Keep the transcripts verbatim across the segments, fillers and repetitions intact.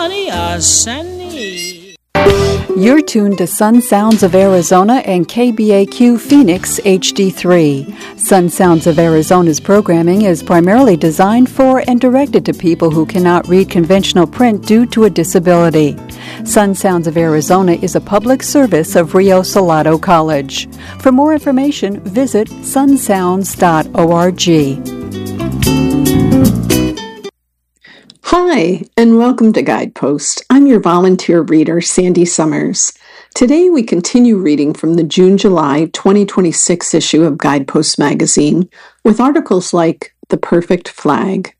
You're tuned to Sun Sounds of Arizona and K B A Q Phoenix H D three. Sun Sounds of Arizona's programming is primarily designed for and directed to people who cannot read conventional print due to a disability. Sun Sounds of Arizona is a public service of Rio Salado College. For more information, visit sun sounds dot org. Hi, and welcome to Guidepost. I'm your volunteer reader, Sandy Summers. Today we continue reading from the June-July twenty twenty-six issue of Guidepost magazine with articles like The Perfect Flag,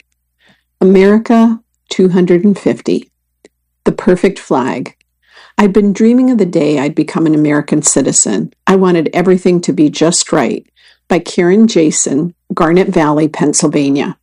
America two hundred fifty, The Perfect Flag. I'd been dreaming of the day I'd become an American citizen. I wanted everything to be just right. By Karen Jason, Garnet Valley, Pennsylvania.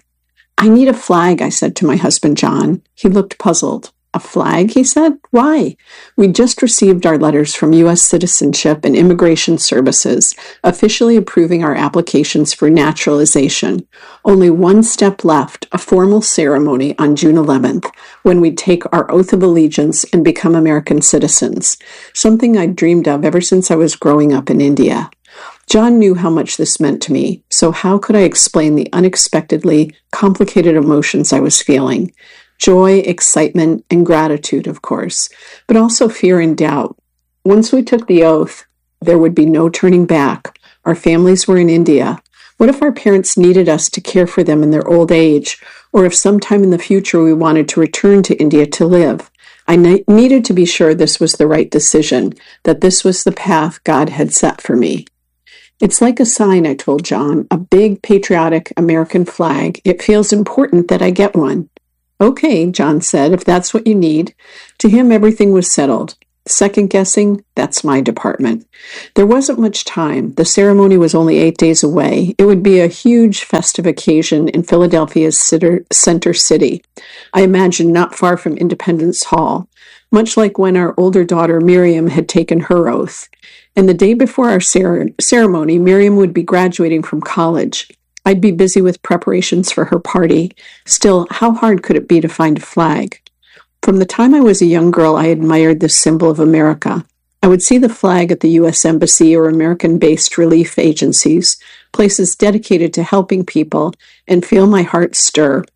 I need a flag, I said to my husband, John. He looked puzzled. A flag, he said? Why? We'd just received our letters from U S Citizenship and Immigration Services, officially approving our applications for naturalization. Only one step left, a formal ceremony on June eleventh, when we'd take our oath of allegiance and become American citizens, something I'd dreamed of ever since I was growing up in India. John knew how much this meant to me, so how could I explain the unexpectedly complicated emotions I was feeling? Joy, excitement, and gratitude, of course, but also fear and doubt. Once we took the oath, there would be no turning back. Our families were in India. What if our parents needed us to care for them in their old age, or if sometime in the future we wanted to return to India to live? I ne- needed to be sure this was the right decision, that this was the path God had set for me. It's like a sign, I told John, a big patriotic American flag. It feels important that I get one. Okay, John said, if that's what you need. To him, everything was settled. Second guessing, that's my department. There wasn't much time. The ceremony was only eight days away. It would be a huge festive occasion in Philadelphia's center city. I imagined not far from Independence Hall, much like when our older daughter Miriam had taken her oath. And the day before our cer- ceremony, Miriam would be graduating from college. I'd be busy with preparations for her party. Still, how hard could it be to find a flag? From the time I was a young girl, I admired this symbol of America. I would see the flag at the U S Embassy or American-based relief agencies, places dedicated to helping people, and feel my heart stir.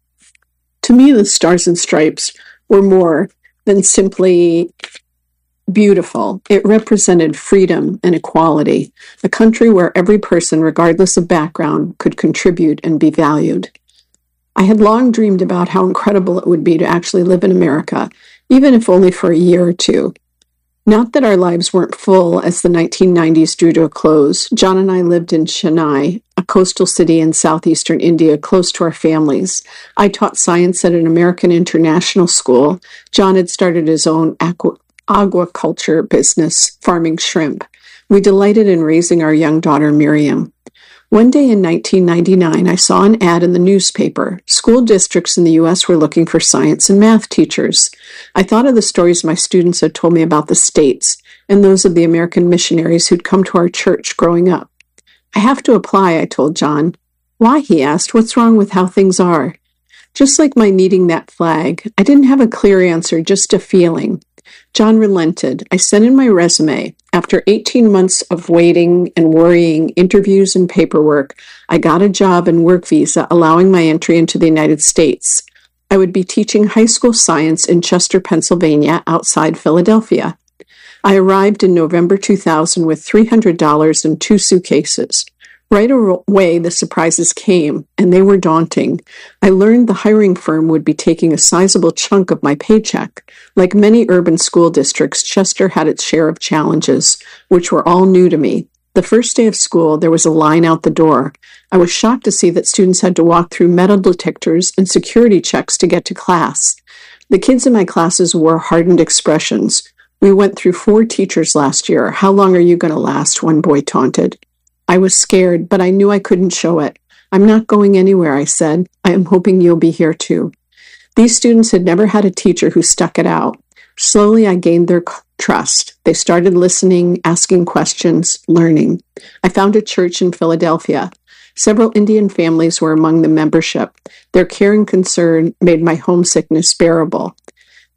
To me, the Stars and Stripes were more than simply beautiful. It represented freedom and equality, a country where every person, regardless of background, could contribute and be valued. I had long dreamed about how incredible it would be to actually live in America, even if only for a year or two. Not that our lives weren't full as the nineteen nineties drew to a close. John and I lived in Chennai, a coastal city in southeastern India, close to our families. I taught science at an American international school. John had started his own aqua aquaculture business, farming shrimp. We delighted in raising our young daughter, Miriam. One day in nineteen ninety-nine, I saw an ad in the newspaper. School districts in the U S were looking for science and math teachers. I thought of the stories my students had told me about the States and those of the American missionaries who'd come to our church growing up. I have to apply, I told John. Why, he asked. What's wrong with how things are? Just like my needing that flag, I didn't have a clear answer, just a feeling. John relented. I sent in my resume. After eighteen months of waiting and worrying, interviews and paperwork, I got a job and work visa allowing my entry into the United States. I would be teaching high school science in Chester, Pennsylvania, outside Philadelphia. I arrived in November two thousand with three hundred dollars and two suitcases. Right away, the surprises came, and they were daunting. I learned the hiring firm would be taking a sizable chunk of my paycheck. Like many urban school districts, Chester had its share of challenges, which were all new to me. The first day of school, there was a line out the door. I was shocked to see that students had to walk through metal detectors and security checks to get to class. The kids in my classes wore hardened expressions. We went through four teachers last year. How long are you going to last? One boy taunted. I was scared, but I knew I couldn't show it. I'm not going anywhere, I said. I am hoping you'll be here too. These students had never had a teacher who stuck it out. Slowly, I gained their trust. They started listening, asking questions, learning. I found a church in Philadelphia. Several Indian families were among the membership. Their care and concern made my homesickness bearable.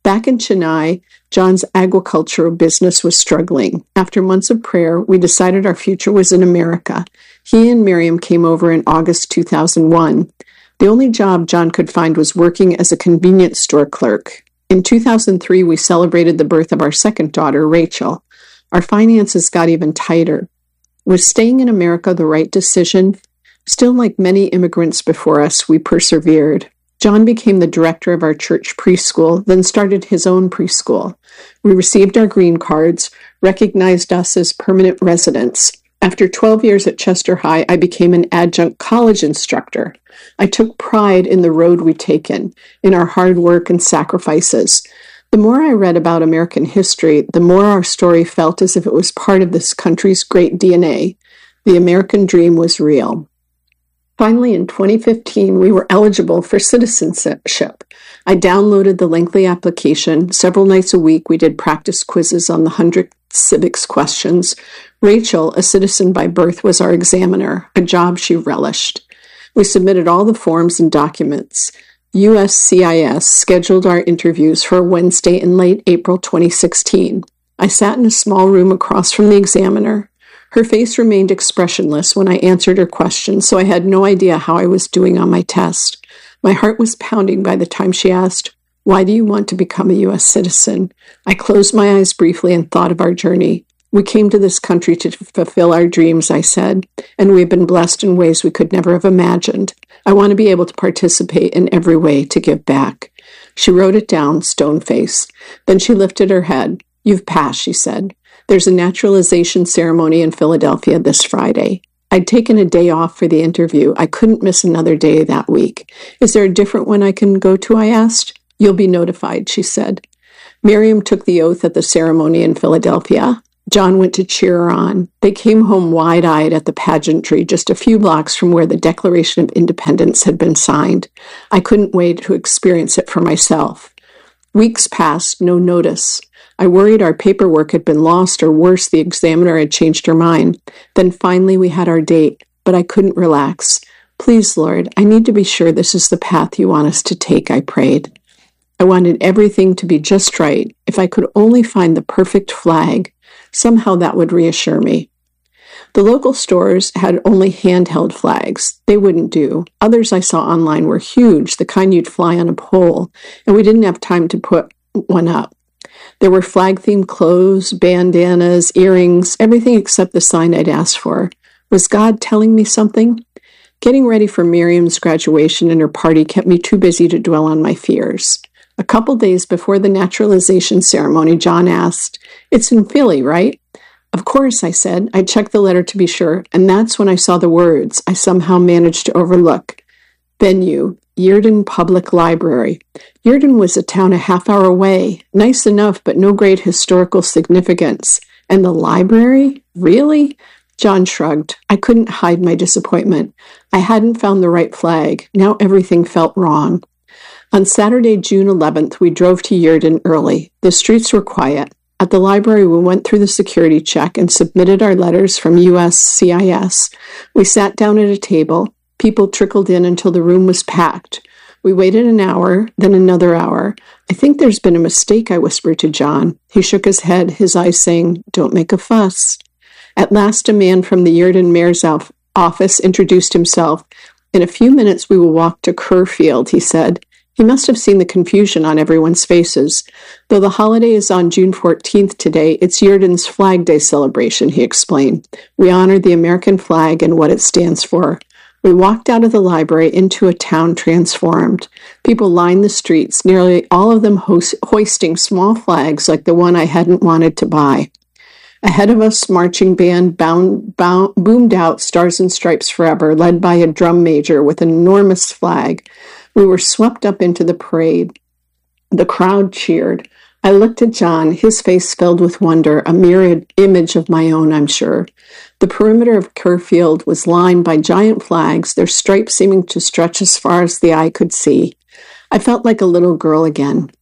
Back in Chennai, John's agricultural business was struggling. After months of prayer, we decided our future was in America. He and Miriam came over in August two thousand one. The only job John could find was working as a convenience store clerk. In two thousand three, we celebrated the birth of our second daughter, Rachel. Our finances got even tighter. Was staying in America the right decision? Still, like many immigrants before us, we persevered. John became the director of our church preschool, then started his own preschool. We received our green cards, recognized us as permanent residents. After twelve years at Chester High, I became an adjunct college instructor. I took pride in the road we'd taken, in our hard work and sacrifices. The more I read about American history, the more our story felt as if it was part of this country's great D N A. The American dream was real. Finally, in twenty fifteen, we were eligible for citizenship. I downloaded the lengthy application. Several nights a week, we did practice quizzes on the one hundred civics questions. Rachel, a citizen by birth, was our examiner, a job she relished. We submitted all the forms and documents. U S C I S scheduled our interviews for a Wednesday in late April twenty sixteen. I sat in a small room across from the examiner. Her face remained expressionless when I answered her questions, so I had no idea how I was doing on my test. My heart was pounding by the time she asked, "Why do you want to become a U S citizen?" I closed my eyes briefly and thought of our journey. We came to this country to fulfill our dreams, I said, and we've been blessed in ways we could never have imagined. I want to be able to participate in every way to give back. She wrote it down, stone-faced. Then she lifted her head. "You've passed," she said. "There's a naturalization ceremony in Philadelphia this Friday." I'd taken a day off for the interview. I couldn't miss another day that week. "Is there a different one I can go to?" I asked. "You'll be notified," she said. Miriam took the oath at the ceremony in Philadelphia. John went to cheer her on. They came home wide-eyed at the pageantry, just a few blocks from where the Declaration of Independence had been signed. I couldn't wait to experience it for myself. Weeks passed, no notice. I worried our paperwork had been lost, or worse, the examiner had changed her mind. Then finally we had our date, but I couldn't relax. "Please, Lord, I need to be sure this is the path you want us to take," I prayed. I wanted everything to be just right. If I could only find the perfect flag, somehow that would reassure me. The local stores had only handheld flags. They wouldn't do. Others I saw online were huge, the kind you'd fly on a pole, and we didn't have time to put one up. There were flag-themed clothes, bandanas, earrings, everything except the sign I'd asked for. Was God telling me something? Getting ready for Miriam's graduation and her party kept me too busy to dwell on my fears. A couple days before the naturalization ceremony, John asked, "It's in Philly, right?" "Of course," I said. I checked the letter to be sure, and that's when I saw the words I somehow managed to overlook. Venue, Yeardon Public Library. Yeardon was a town a half hour away. Nice enough, but no great historical significance. And the library? Really? John shrugged. I couldn't hide my disappointment. I hadn't found the right flag. Now everything felt wrong. On Saturday, June eleventh, we drove to Yeardon early. The streets were quiet. At the library, we went through the security check and submitted our letters from U S C I S. We sat down at a table. People trickled in until the room was packed. We waited an hour, then another hour. "I think there's been a mistake," I whispered to John. He shook his head, his eyes saying, "Don't make a fuss." At last, a man from the Yeardon mayor's office introduced himself. "In a few minutes, we will walk to Kerrfield," he said. He must have seen the confusion on everyone's faces. "Though the holiday is on June fourteenth today, it's Yeardon's Flag Day celebration," he explained. "We honor the American flag and what it stands for." We walked out of the library into a town transformed. People lined the streets, nearly all of them hoist- hoisting small flags like the one I hadn't wanted to buy. Ahead of us, marching band bound, bound, boomed out Stars and Stripes Forever, led by a drum major with an enormous flag. We were swept up into the parade. The crowd cheered. I looked at John, his face filled with wonder, a mirrored image of my own, I'm sure. The perimeter of Kerrfield was lined by giant flags, their stripes seeming to stretch as far as the eye could see. I felt like a little girl again.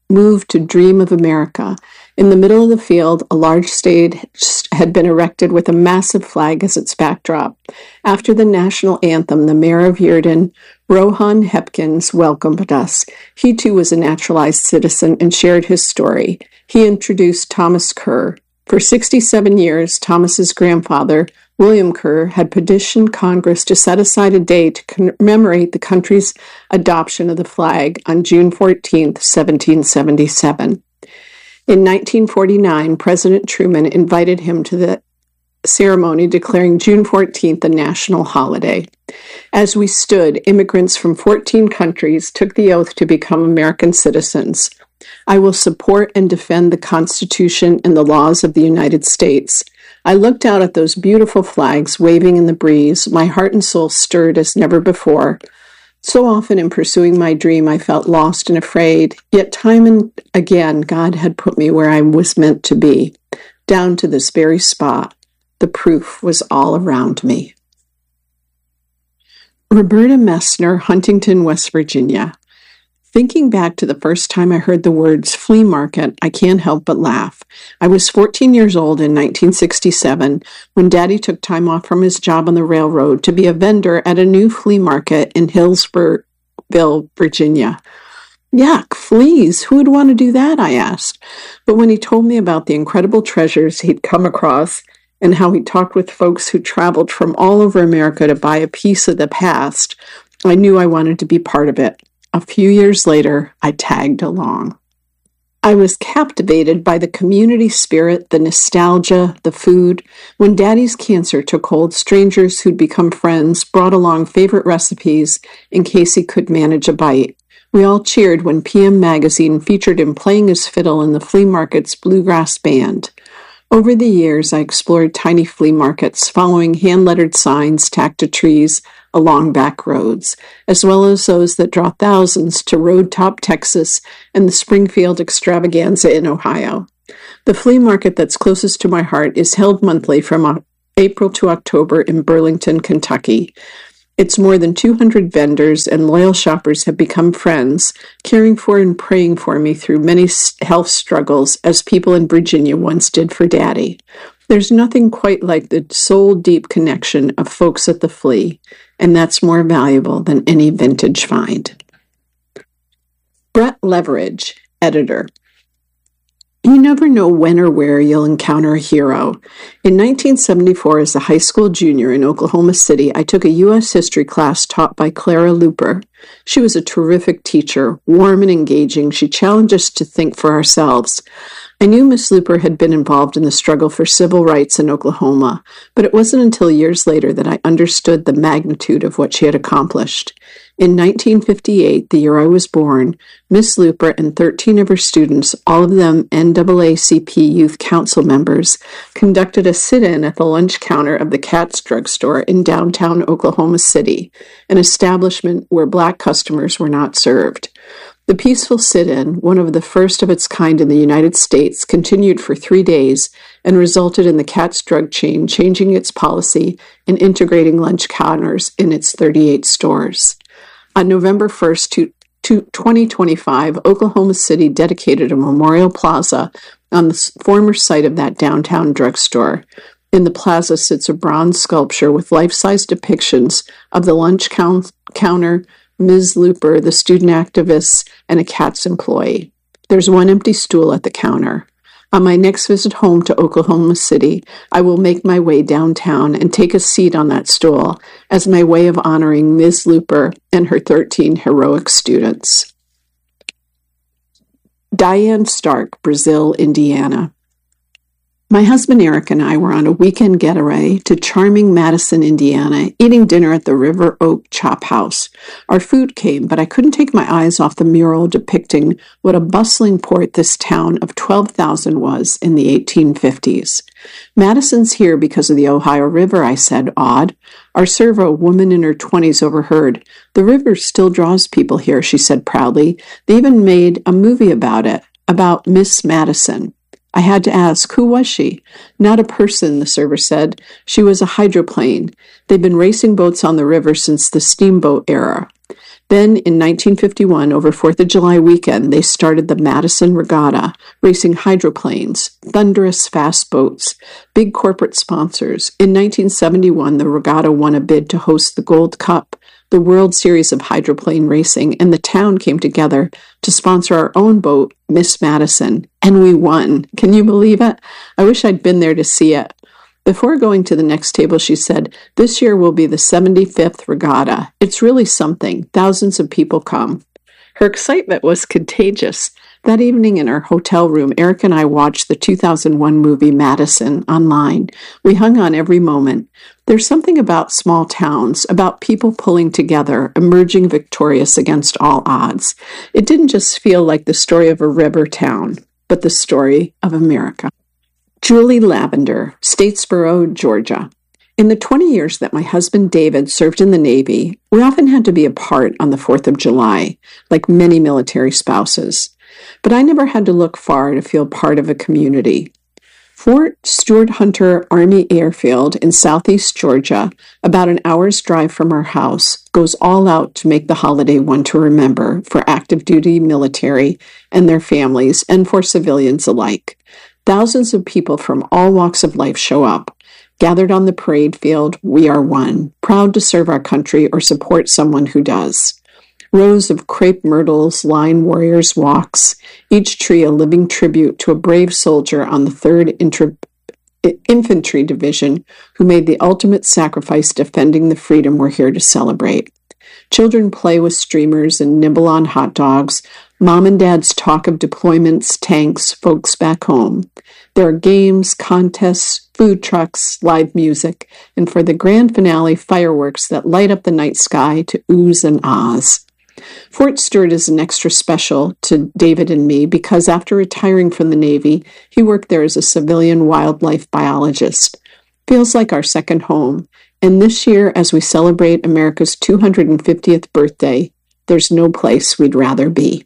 moved to dream of America. In the middle of the field, a large stage had been erected with a massive flag as its backdrop. After the national anthem, the mayor of Yerdon, Rohan Hepkins, welcomed us. He too was a naturalized citizen and shared his story. He introduced Thomas Kerr. For sixty-seven years, Thomas's grandfather, William Kerr, had petitioned Congress to set aside a day to commemorate the country's adoption of the flag on June fourteenth, seventeen seventy-seven. In nineteen forty-nine, President Truman invited him to the ceremony declaring June fourteenth a national holiday. As we stood, immigrants from fourteen countries took the oath to become American citizens. I will support and defend the Constitution and the laws of the United States. I looked out at those beautiful flags waving in the breeze. My heart and soul stirred as never before. So often in pursuing my dream, I felt lost and afraid, yet time and again, God had put me where I was meant to be, down to this very spot. The proof was all around me. Roberta Messner, Huntington, West Virginia. Thinking back to the first time I heard the words flea market, I can't help but laugh. I was fourteen years old in nineteen sixty-seven when Daddy took time off from his job on the railroad to be a vendor at a new flea market in Hillsborough, Virginia. Yuck, fleas! Who would want to do that? I asked. But when he told me about the incredible treasures he'd come across and how he talked with folks who traveled from all over America to buy a piece of the past, I knew I wanted to be part of it. A few years later, I tagged along. I was captivated by the community spirit, the nostalgia, the food. When Daddy's cancer took hold, strangers who'd become friends brought along favorite recipes in case he could manage a bite. We all cheered when P M Magazine featured him playing his fiddle in the flea market's bluegrass band. Over the years, I explored tiny flea markets, following hand-lettered signs tacked to trees along back roads, as well as those that draw thousands to Road Top, Texas, and the Springfield Extravaganza in Ohio. The flea market that's closest to my heart is held monthly from April to October in Burlington, Kentucky. Its more than two hundred vendors and loyal shoppers have become friends, caring for and praying for me through many health struggles, as people in Virginia once did for Daddy. There's nothing quite like the soul-deep connection of folks at the flea, and that's more valuable than any vintage find. Brett Leveridge, editor. You never know when or where you'll encounter a hero. In nineteen seventy-four, as a high school junior in Oklahoma City, I took a U S history class taught by Clara Luper. She was a terrific teacher, warm and engaging. She challenged us to think for ourselves. I knew Miss Luper had been involved in the struggle for civil rights in Oklahoma, but it wasn't until years later that I understood the magnitude of what she had accomplished. In nineteen fifty-eight, the year I was born, Miss Luper and thirteen of her students, all of them N double A C P Youth Council members, conducted a sit-in at the lunch counter of the Katz Drug Store in downtown Oklahoma City, an establishment where Black customers were not served. The peaceful sit-in, one of the first of its kind in the United States, continued for three days and resulted in the Katz drug chain changing its policy and integrating lunch counters in its thirty-eight stores. On November first, twenty twenty-five, Oklahoma City dedicated a memorial plaza on the former site of that downtown drugstore. In the plaza sits a bronze sculpture with life-size depictions of the lunch count- counter, Miz Luper, the student activists, and a Katz employee. There's one empty stool at the counter. On my next visit home to Oklahoma City, I will make my way downtown and take a seat on that stool as my way of honoring Miz Luper and her thirteen heroic students. Diane Stark, Brazil, Indiana. My husband Eric and I were on a weekend getaway to charming Madison, Indiana, eating dinner at the River Oak Chop House. Our food came, but I couldn't take my eyes off the mural depicting what a bustling port this town of twelve thousand was in the eighteen fifties. Madison's here because of the Ohio River, I said, awed. Our server, a woman in her twenties, overheard. The river still draws people here, she said proudly. They even made a movie about it, about Miss Madison. I had to ask, who was she? Not a person, the server said. She was a hydroplane. They've been racing boats on the river since the steamboat era. Then, in nineteen fifty-one, over fourth of July weekend, they started the Madison Regatta, racing hydroplanes, thunderous fast boats, big corporate sponsors. In nineteen seventy-one, the regatta won a bid to host the Gold Cup, the World Series of hydroplane racing, and the town came together to sponsor our own boat, Miss Madison, and we won. Can you believe it? I wish I'd been there to see it. Before going to the next table, she said, "This year will be the seventy-fifth regatta. It's really something. Thousands of people come." Her excitement was contagious. That evening in our hotel room, Eric and I watched the two thousand one movie Madison online. We hung on every moment. There's something about small towns, about people pulling together, emerging victorious against all odds. It didn't just feel like the story of a river town, but the story of America. Julie Lavender, Statesboro, Georgia. In the twenty years that my husband David served in the Navy, we often had to be apart on the fourth of July, like many military spouses. But I never had to look far to feel part of a community. Fort Stewart Hunter Army Airfield in southeast Georgia, about an hour's drive from our house, goes all out to make the holiday one to remember for active duty military and their families and for civilians alike. Thousands of people from all walks of life show up. Gathered on the parade field, we are one, proud to serve our country or support someone who does. Rows of crepe myrtles line warriors' walks, each tree a living tribute to a brave soldier on the third Intra- Infantry Division who made the ultimate sacrifice defending the freedom we're here to celebrate. Children play with streamers and nibble on hot dogs. Mom and dads talk of deployments, tanks, folks back home. There are games, contests, food trucks, live music, and for the grand finale, fireworks that light up the night sky to oohs and ahs. Fort Stewart is an extra special to David and me because after retiring from the Navy, he worked there as a civilian wildlife biologist. Feels like our second home. And this year, as we celebrate America's two hundred fiftieth birthday, there's no place we'd rather be.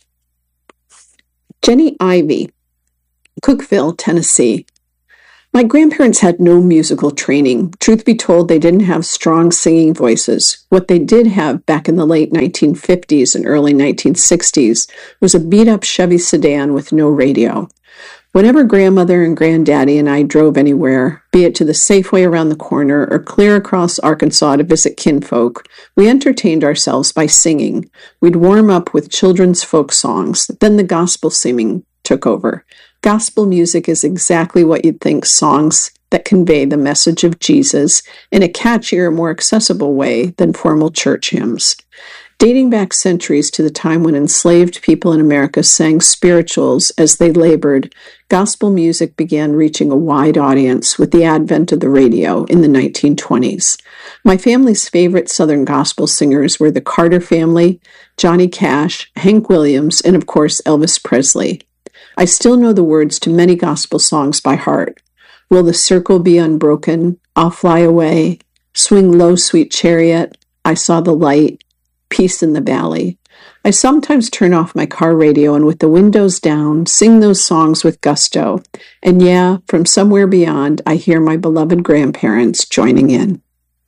Jenny Ivy, Cookeville, Tennessee. My grandparents had no musical training. Truth be told, they didn't have strong singing voices. What they did have back in the late nineteen fifties and early nineteen sixties was a beat-up Chevy sedan with no radio. Whenever grandmother and granddaddy and I drove anywhere, be it to the Safeway around the corner or clear across Arkansas to visit kinfolk, we entertained ourselves by singing. We'd warm up with children's folk songs, then the gospel singing took over. Gospel music is exactly what you'd think songs that convey the message of Jesus in a catchier, more accessible way than formal church hymns. Dating back centuries to the time when enslaved people in America sang spirituals as they labored, gospel music began reaching a wide audience with the advent of the radio in the nineteen twenties. My family's favorite Southern gospel singers were the Carter family, Johnny Cash, Hank Williams, and of course Elvis Presley. I still know the words to many gospel songs by heart. Will the circle be unbroken? I'll fly away. Swing low, sweet chariot. I saw the light. Peace in the valley. I sometimes turn off my car radio and with the windows down, sing those songs with gusto. And yeah, from somewhere beyond, I hear my beloved grandparents joining in.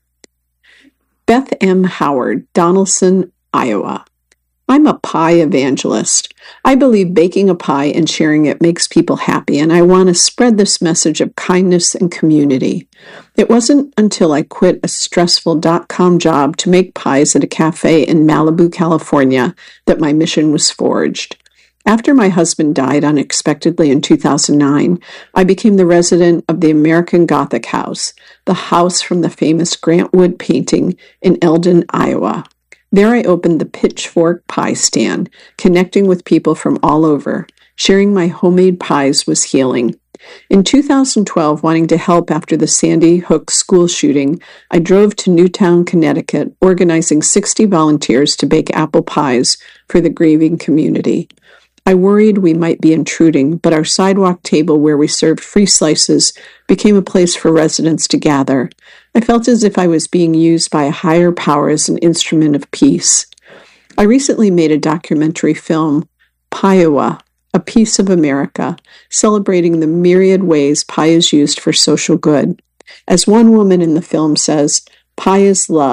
Beth M. Howard, Donaldson, Iowa. I'm a pie evangelist. I believe baking a pie and sharing it makes people happy, and I want to spread this message of kindness and community. It wasn't until I quit a stressful dot-com job to make pies at a cafe in Malibu, California, that my mission was forged. After my husband died unexpectedly in two thousand nine, I became the resident of the American Gothic House, the house from the famous Grant Wood painting in Eldon, Iowa. There I opened the Pitchfork Pie Stand, connecting with people from all over. Sharing my homemade pies was healing. In two thousand twelve, wanting to help after the Sandy Hook school shooting, I drove to Newtown, Connecticut, organizing sixty volunteers to bake apple pies for the grieving community. I worried we might be intruding, but our sidewalk table where we served free slices became a place for residents to gather. I felt as if I was being used by a higher power as an instrument of peace. I recently made a documentary film, Piewa, A Piece of America, celebrating the myriad ways pie is used for social good. As one woman in the film says, pie is love,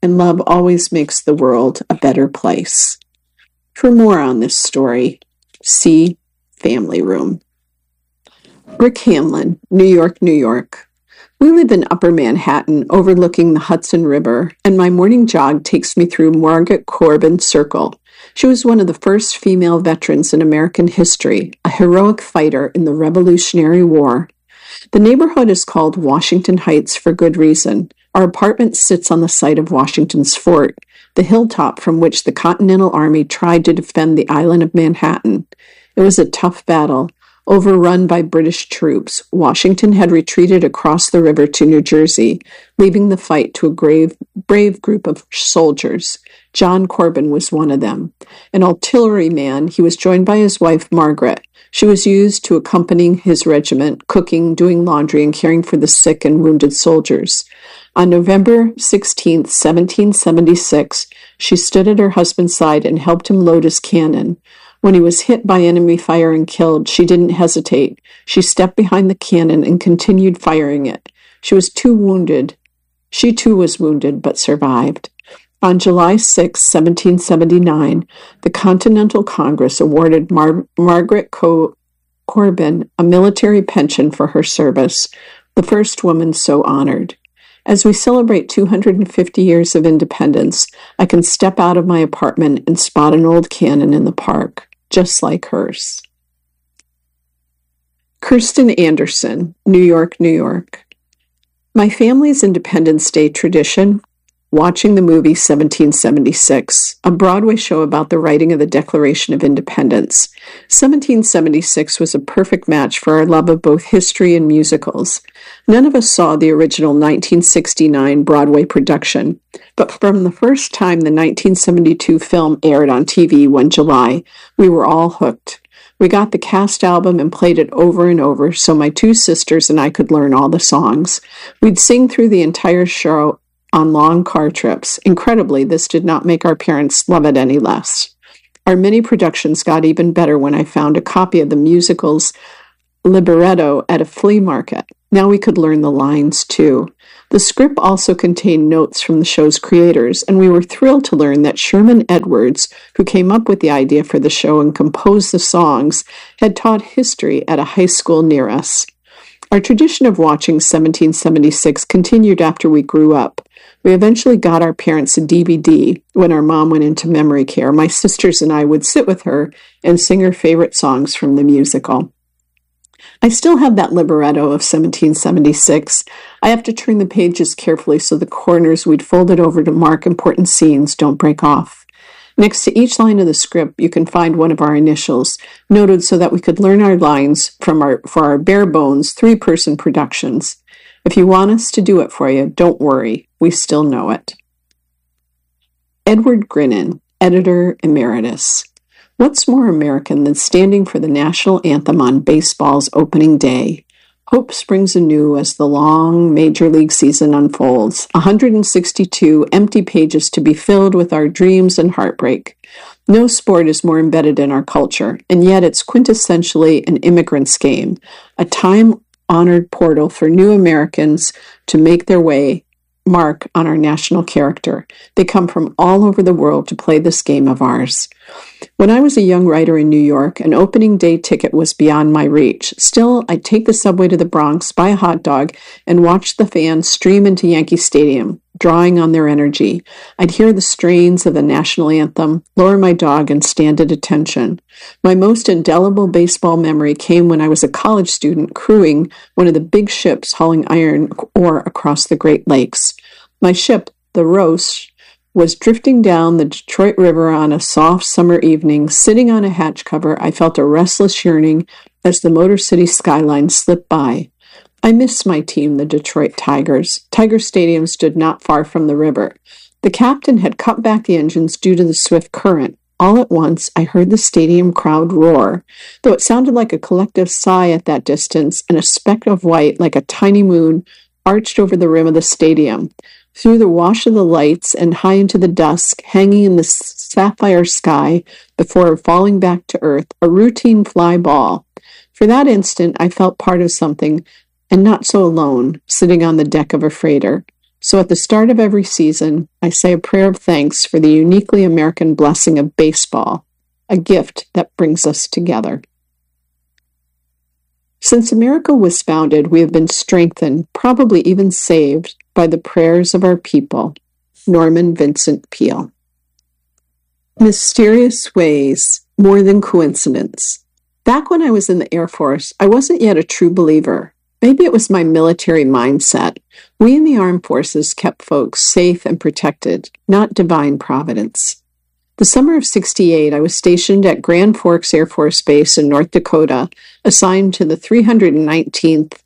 and love always makes the world a better place. For more on this story, see Family Room. Rick Hanlon, New York, New York. We live in Upper Manhattan, overlooking the Hudson River, and my morning jog takes me through Margaret Corbin Circle. She was one of the first female veterans in American history, a heroic fighter in the Revolutionary War. The neighborhood is called Washington Heights for good reason. Our apartment sits on the site of Washington's fort, the hilltop from which the Continental Army tried to defend the island of Manhattan. It was a tough battle. Overrun by British troops, Washington had retreated across the river to New Jersey, leaving the fight to a grave, brave group of soldiers. John Corbin was one of them. An artilleryman, he was joined by his wife, Margaret. She was used to accompanying his regiment, cooking, doing laundry, and caring for the sick and wounded soldiers. On November sixteenth, seventeen seventy-six, she stood at her husband's side and helped him load his cannon. When he was hit by enemy fire and killed, she didn't hesitate. She stepped behind the cannon and continued firing it. She was too wounded. She too was wounded, but survived. On July sixth, seventeen seventy-nine, the Continental Congress awarded Mar- Margaret Co- Corbin a military pension for her service, the first woman so honored. As we celebrate two hundred fifty years of independence, I can step out of my apartment and spot an old cannon in the park, just like hers. Kirsten Anderson, New York, New York. My family's Independence Day tradition, watching the movie seventeen seventy-six, a Broadway show about the writing of the Declaration of Independence. seventeen seventy-six was a perfect match for our love of both history and musicals. None of us saw the original nineteen sixty-nine Broadway production, but from the first time the nineteen seventy-two film aired on T V one July, we were all hooked. We got the cast album and played it over and over so my two sisters and I could learn all the songs. We'd sing through the entire show on long car trips. Incredibly, this did not make our parents love it any less. Our mini productions got even better when I found a copy of the musical's libretto at a flea market. Now we could learn the lines too. The script also contained notes from the show's creators, and we were thrilled to learn that Sherman Edwards, who came up with the idea for the show and composed the songs, had taught history at a high school near us. Our tradition of watching seventeen seventy-six continued after we grew up. We eventually got our parents a D V D. When our mom went into memory care, my sisters and I would sit with her and sing her favorite songs from the musical. I still have that libretto of seventeen seventy-six. I have to turn the pages carefully so the corners we'd folded over to mark important scenes don't break off. Next to each line of the script, you can find one of our initials, noted so that we could learn our lines from our for our bare bones three-person productions. If you want us to do it for you, don't worry, we still know it. Edward Grinnan, Editor Emeritus. What's more American than standing for the national anthem on baseball's opening day? Hope springs anew as the long Major League season unfolds, one hundred sixty-two empty pages to be filled with our dreams and heartbreak. No sport is more embedded in our culture, and yet it's quintessentially an immigrant's game, a time-honored portal for new Americans to make their way mark on our national character. They come from all over the world to play this game of ours. When I was a young writer in New York, an opening day ticket was beyond my reach. Still, I'd take the subway to the Bronx, buy a hot dog, and watch the fans stream into Yankee Stadium, drawing on their energy. I'd hear the strains of the national anthem, lower my dog, and stand at attention. My most indelible baseball memory came when I was a college student crewing one of the big ships hauling iron ore across the Great Lakes. My ship, the Roche, was drifting down the Detroit River on a soft summer evening. Sitting on a hatch cover, I felt a restless yearning as the Motor City skyline slipped by. I missed my team, the Detroit Tigers. Tiger Stadium stood not far from the river. The captain had cut back the engines due to the swift current. All at once, I heard the stadium crowd roar, though it sounded like a collective sigh at that distance, and a speck of white, like a tiny moon, arched over the rim of the stadium. Through the wash of the lights and high into the dusk, hanging in the sapphire sky before falling back to earth, a routine fly ball. For that instant, I felt part of something, and not so alone, sitting on the deck of a freighter. So at the start of every season, I say a prayer of thanks for the uniquely American blessing of baseball, a gift that brings us together. Since America was founded, we have been strengthened, probably even saved, by the prayers of our people. Norman Vincent Peale. Mysterious ways, more than coincidence. Back when I was in the Air Force, I wasn't yet a true believer. Maybe it was my military mindset. We in the armed forces kept folks safe and protected, not divine providence. The summer of sixty-eight, I was stationed at Grand Forks Air Force Base in North Dakota, assigned to the three hundred nineteenth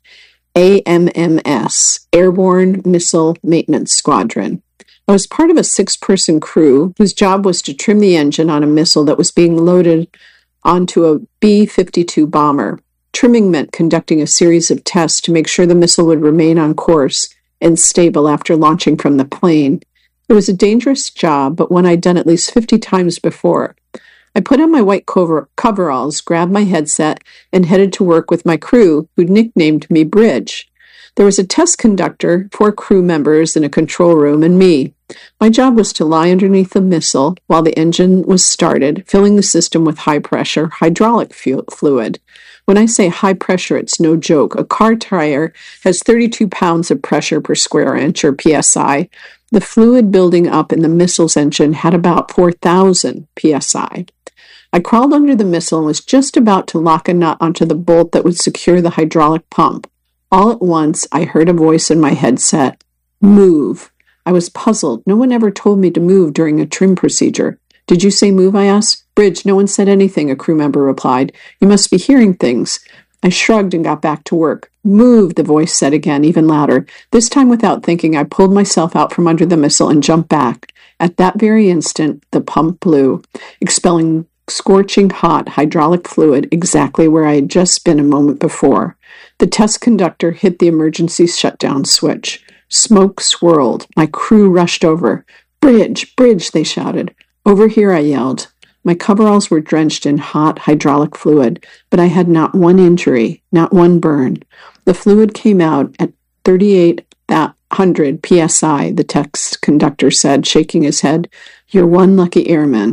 A M M S, Airborne Missile Maintenance Squadron. I was part of a six-person crew whose job was to trim the engine on a missile that was being loaded onto a B fifty-two bomber. Trimming meant conducting a series of tests to make sure the missile would remain on course and stable after launching from the plane. It was a dangerous job, but one I'd done at least fifty times before. I put on my white cover- coveralls, grabbed my headset, and headed to work with my crew, who nicknamed me Bridge. There was a test conductor, four crew members in a control room, and me. My job was to lie underneath the missile while the engine was started, filling the system with high-pressure hydraulic fu- fluid. When I say high pressure, it's no joke. A car tire has thirty-two pounds of pressure per square inch, or P S I. The fluid building up in the missile's engine had about four thousand P S I. I crawled under the missile and was just about to lock a nut onto the bolt that would secure the hydraulic pump. All at once, I heard a voice in my headset. Move. I was puzzled. No one ever told me to move during a trim procedure. Did you say move, I asked. Bridge, no one said anything, a crew member replied. You must be hearing things. I shrugged and got back to work. Move, the voice said again, even louder. This time without thinking, I pulled myself out from under the missile and jumped back. At that very instant, the pump blew, expelling scorching hot hydraulic fluid exactly where I had just been a moment before. The test conductor hit the emergency shutdown switch. Smoke swirled. My crew rushed over. Bridge, Bridge, they shouted. Over here, I yelled. My coveralls were drenched in hot hydraulic fluid, but I had not one injury, not one burn. The fluid came out at thirty-eight hundred P S I, the test conductor said, shaking his head. You're one lucky airman.